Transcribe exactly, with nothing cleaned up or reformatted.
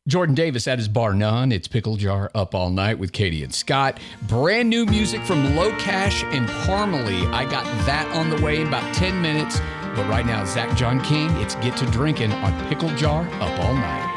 Jordan Davis, that is bar none. It's Pickle Jar Up All Night with Katie and Scott. Brand new music from Low Cash and Parmalee. I got that on the way in about ten minutes. But right now, Zach John King, it's Get to Drinking on Pickle Jar Up All Night.